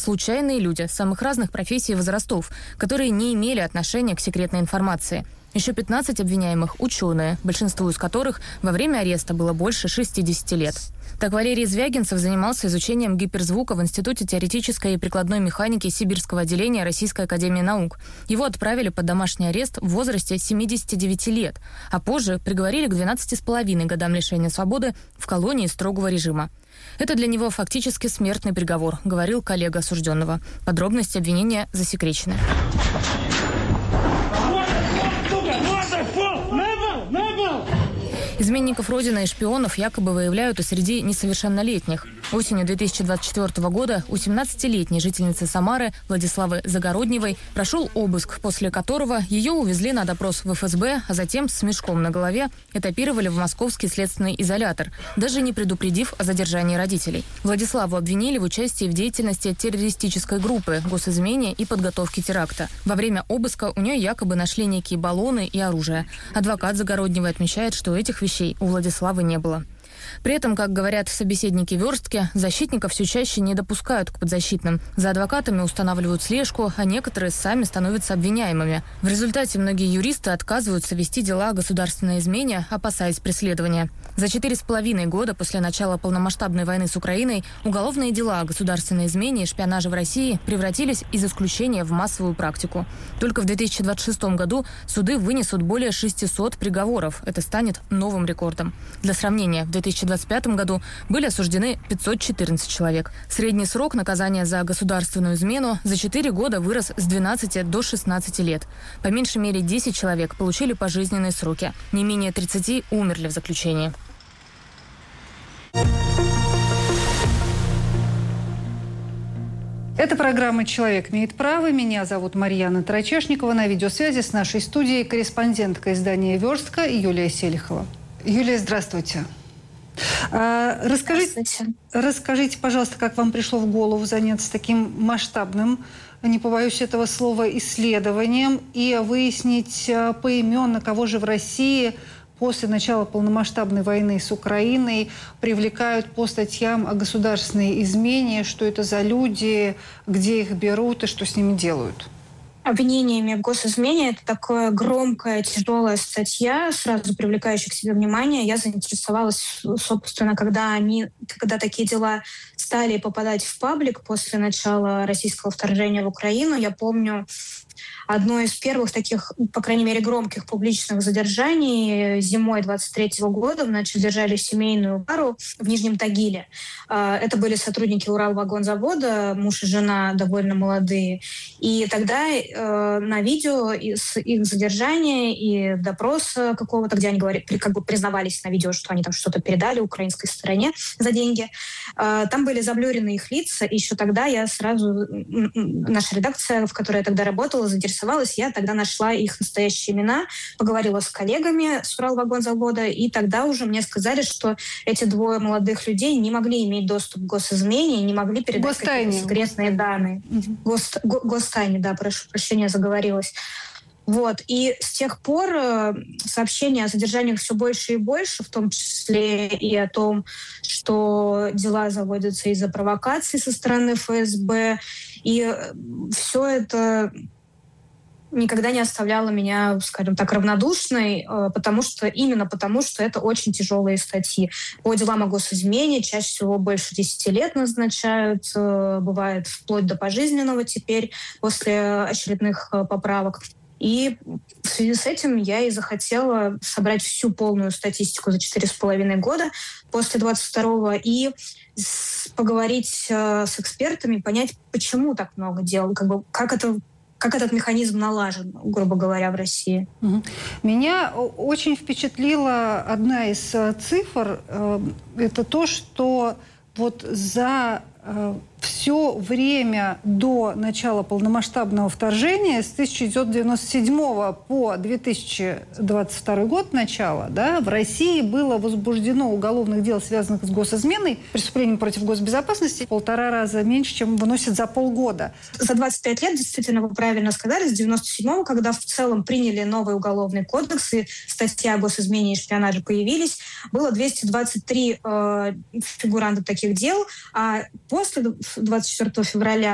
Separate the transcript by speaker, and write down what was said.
Speaker 1: случайные люди самых разных профессий и возрастов, которые не имели отношения к секретной информации. Еще 15 обвиняемых – ученые, большинству из которых во время ареста было больше 60 лет. Так Валерий Звягинцев занимался изучением гиперзвука в Институте теоретической и прикладной механики Сибирского отделения Российской академии наук. Его отправили под домашний арест в возрасте 79 лет, а позже приговорили к 12,5 годам лишения свободы в колонии строгого режима. Это для него фактически смертный приговор, говорил коллега осужденного. Подробности обвинения засекречены. Изменников Родины и шпионов якобы выявляют и среди несовершеннолетних. Осенью 2024 года у 17-летней жительницы Самары Владиславы Загородневой прошел обыск, после которого ее увезли на допрос в ФСБ, а затем с мешком на голове этапировали в московский следственный изолятор, даже не предупредив о задержании родителей. Владиславу обвинили в участии в деятельности террористической группы, госизмене и подготовке теракта. Во время обыска у нее якобы нашли некие баллоны и оружие. Адвокат Загородневой отмечает, что этих вещей у Владиславы не было. При этом, как говорят собеседники верстки, защитников все чаще не допускают к подзащитным. За адвокатами устанавливают слежку, а некоторые сами становятся обвиняемыми. В результате многие юристы отказываются вести дела о государственной измене, опасаясь преследования. За 4,5 года после начала полномасштабной войны с Украиной уголовные дела о государственной измене и шпионаже в России превратились из исключения в массовую практику. Только в 2026 году суды вынесут более 600 приговоров. Это станет новым рекордом. Для сравнения, в 2025 году были осуждены 514 человек. Средний срок наказания за государственную измену за 4 года вырос с 12 до 16 лет. По меньшей мере 10 человек получили пожизненные сроки. Не менее 30 умерли в заключении.
Speaker 2: Это программа «Человек имеет право». Меня зовут Марьяна Тарачешникова. На видеосвязи с нашей студией корреспондентка издания «Верстка» Юлия Селихова. Юлия, здравствуйте. Расскажите, пожалуйста, как вам пришло в голову заняться таким масштабным, не побоюсь этого слова, исследованием и выяснить поименно, кого же в России после начала полномасштабной войны с Украиной привлекают по статьям о государственной измене, что это за люди, где их берут и что с ними делают?
Speaker 3: Обвинениями в госизмене — это такая громкая, тяжелая статья, сразу привлекающая к себе внимание. Я заинтересовалась, собственно, когда такие дела стали попадать в паблик после начала российского вторжения в Украину. Я помню одно из первых таких, по крайней мере, громких публичных задержаний зимой 23-го года. Значит, держали семейную пару в Нижнем Тагиле. Это были сотрудники Уралвагонзавода, муж и жена довольно молодые. И тогда на видео с их задержания и допроса какого-то, где они признавались на видео, что они там что-то передали украинской стороне за деньги, там были заблюрены их лица. И еще тогда я сразу, наша редакция, в которой я тогда работала, заинтересовалась. Я тогда нашла их настоящие имена, поговорила с коллегами с Уралвагонзавода, и тогда уже мне сказали, что эти двое молодых людей не могли иметь доступ к госизмене, не могли передать какие-то секретные данные. Гостайне, да, прошу прощения, заговорилась. Вот. И с тех пор сообщения о задержаниях все больше и больше, в том числе и о том, что дела заводятся из-за провокаций со стороны ФСБ. И все это никогда не оставляло меня, скажем так, равнодушной, потому что это очень тяжелые статьи. По делам о госизмене чаще всего больше 10 лет назначают, бывает вплоть до пожизненного теперь после очередных поправок. И в связи с этим я и захотела собрать всю полную статистику за 4,5 года после 22-го и поговорить с экспертами, понять, почему так много дел, как этот механизм налажен, грубо говоря, в России.
Speaker 2: Меня очень впечатлила одна из цифр. Это то, что вот за все время до начала полномасштабного вторжения, с 1997 по 2022 год начала, да, в России было возбуждено уголовных дел, связанных с госизменой, преступлением против госбезопасности, 1,5 раза меньше, чем выносят за полгода.
Speaker 3: За 25 лет, действительно, вы правильно сказали, с 97-го, когда в целом приняли новый уголовный кодекс и статья о госизмене и шпионаже появились, было 223 фигуранта таких дел, а после 24 февраля